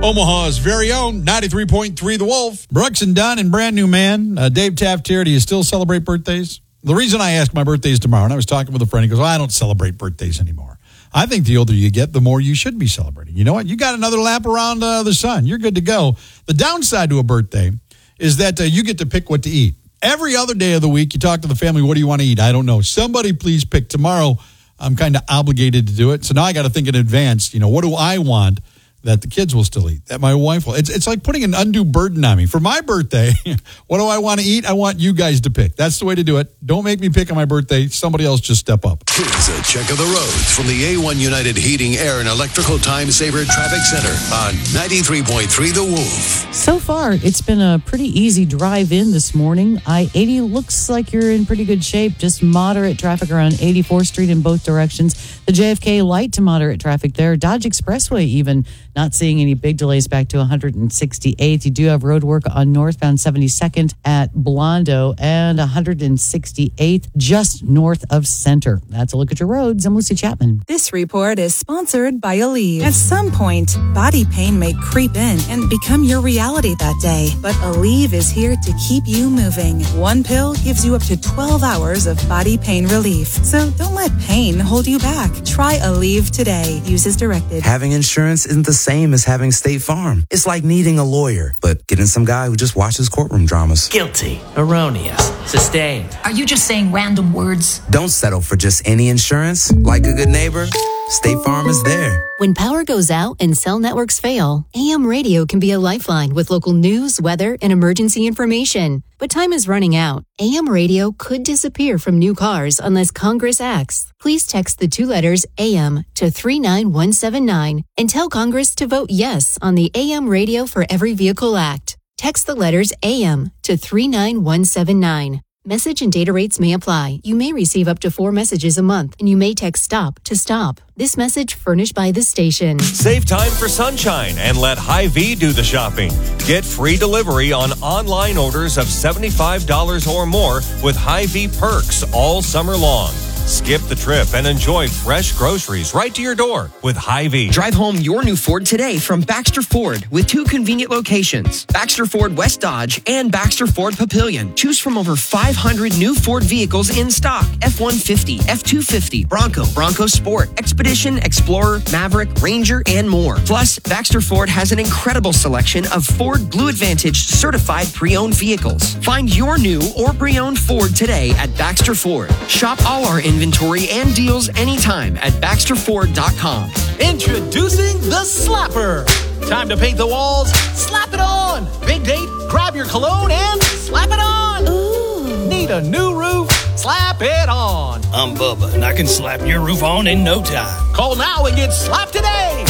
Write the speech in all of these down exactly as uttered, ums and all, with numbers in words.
Omaha's very own ninety-three point three The Wolf. Brooks and Dunn and Brand New Man. Uh, Dave Taft here. Do you still celebrate birthdays? The reason I ask my birthday is tomorrow, and I was talking with a friend. He goes, well, I don't celebrate birthdays anymore. I think the older you get, the more you should be celebrating. You know what? You got another lap around uh, the sun. You're good to go. The downside to a birthday is that uh, you get to pick what to eat. Every other day of the week, you talk to the family, what do you want to eat? I don't know. Somebody please pick. Tomorrow, I'm kind of obligated to do it. So now I got to think in advance, you know, what do I want that the kids will still eat, that my wife will. It's it's like putting an undue burden on me. For my birthday, what do I want to eat? I want you guys to pick. That's the way to do it. Don't make me pick on my birthday. Somebody else just step up. Here's a check of the roads from the A one United Heating, Air, and Electrical Time Saver Traffic Center on ninety-three point three The Wolf. So far, it's been a pretty easy drive in this morning. I eighty looks like you're in pretty good shape. Just moderate traffic around eighty-fourth Street in both directions. The J F K light to moderate traffic there. Dodge Expressway even. Not seeing any big delays back to one hundred sixty-eighth. You do have road work on northbound seventy-second at Blondo and one hundred sixty-eighth just north of Center. That's a look at your roads. I'm Lucy Chapman. This report is sponsored by Aleve. At some point, body pain may creep in and become your reality that day. But Aleve is here to keep you moving. One pill gives you up to twelve hours of body pain relief. So don't let pain hold you back. Try Aleve today. Use as directed. Having insurance isn't the same as having State Farm. It's like needing a lawyer, but getting some guy who just watches courtroom dramas. Guilty, erroneous, sustained. Are you just saying random words? Don't settle for just any insurance. Like a good neighbor, State Farm is there. When power goes out and cell networks fail, A M radio can be a lifeline with local news, weather, and emergency information. But time is running out. A M radio could disappear from new cars unless Congress acts. Please text the two letters A M to three nine one seven nine and tell Congress to vote yes on the A M Radio for Every Vehicle Act. Text the letters A M to three nine one seven nine. Message and data rates may apply. You may receive up to four messages a month, and you may text STOP to stop. This message furnished by the station. Save time for sunshine and let Hy-Vee do the shopping. Get free delivery on online orders of seventy-five dollars or more with Hy-Vee perks all summer long. Skip the trip and enjoy fresh groceries right to your door with Hy-Vee. Drive home your new Ford today from Baxter Ford with two convenient locations, Baxter Ford West Dodge and Baxter Ford Papillion. Choose from over five hundred new Ford vehicles in stock: F one fifty, F two fifty, Bronco, Bronco Sport, Expedition, Explorer, Maverick, Ranger, and more. Plus, Baxter Ford has an incredible selection of Ford Blue Advantage certified pre-owned vehicles. Find your new or pre-owned Ford today at Baxter Ford. Shop all our inventory and deals anytime at Baxter Ford dot com. Introducing the Slapper. Time to paint the walls. Slap it on. Big date. Grab your cologne and slap it on. Ooh. Need a new roof? Slap it on. I'm Bubba, and I can slap your roof on in no time. Call now and get slapped today.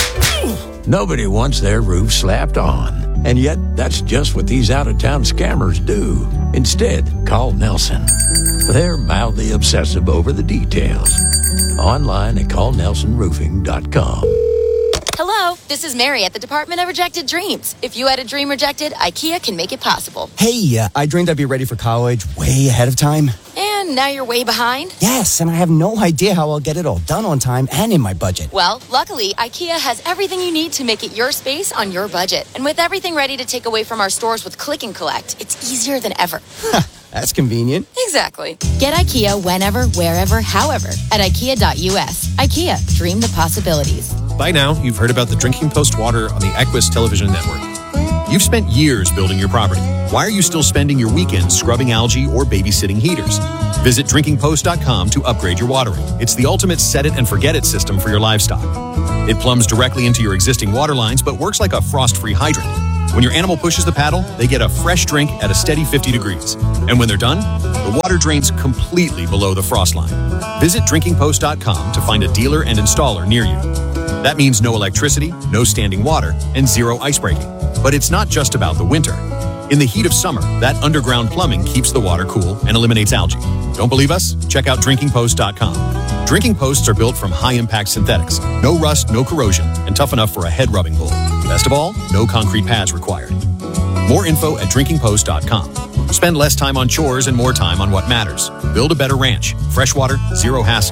Nobody wants their roof slapped on. And yet, that's just what these out-of-town scammers do. Instead, call Nelson. They're mildly obsessive over the details. Online at call nelson roofing dot com. Hello, this is Mary at the Department of Rejected Dreams. If you had a dream rejected, IKEA can make it possible. Hey, uh, I dreamed I'd be ready for college way ahead of time. And now you're way behind? Yes, and I have no idea how I'll get it all done on time and in my budget. Well, luckily, IKEA has everything you need to make it your space on your budget. And with everything ready to take away from our stores with Click and Collect, it's easier than ever. That's convenient. Exactly. Get IKEA whenever, wherever, however at IKEA dot U S. IKEA, dream the possibilities. By now, you've heard about the Drinking Post water on the Equus Television Network. You've spent years building your property. Why are you still spending your weekends scrubbing algae or babysitting heaters? Visit drinking post dot com to upgrade your watering. It's the ultimate set-it-and-forget-it system for your livestock. It plumbs directly into your existing water lines, but works like a frost-free hydrant. When your animal pushes the paddle, they get a fresh drink at a steady fifty degrees. And when they're done, the water drains completely below the frost line. Visit drinking post dot com to find a dealer and installer near you. That means no electricity, no standing water, and zero ice breaking. But it's not just about the winter. In the heat of summer, that underground plumbing keeps the water cool and eliminates algae. Don't believe us? Check out drinking post dot com. Drinking posts are built from high-impact synthetics. No rust, no corrosion, and tough enough for a head-rubbing bowl. Best of all, no concrete pads required. More info at drinking post dot com. Spend less time on chores and more time on what matters. Build a better ranch. Fresh water, zero hassle.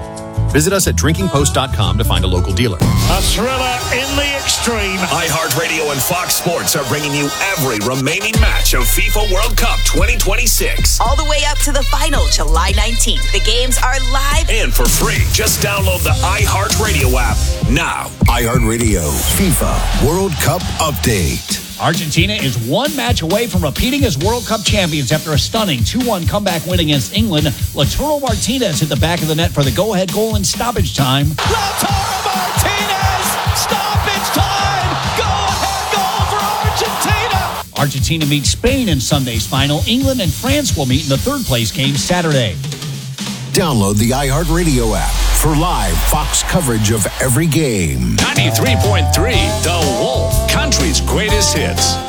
Visit us at drinking post dot com to find a local dealer. A thriller in the extreme. iHeartRadio and Fox Sports are bringing you every remaining match of FIFA World Cup twenty twenty-six. All the way up to the final, July nineteenth. The games are live and for free. Just download the iHeartRadio app now. iHeartRadio FIFA World Cup Update. Argentina is one match away from repeating as World Cup champions after a stunning two one comeback win against England. Lautaro Martinez hit the back of the net for the go-ahead goal in stoppage time. Lautaro Martinez! Stoppage time! Go-ahead goal for Argentina! Argentina meets Spain in Sunday's final. England and France will meet in the third-place game Saturday. Download the iHeartRadio app for live Fox coverage of every game. ninety-three point three The Wolf, country's greatest hits.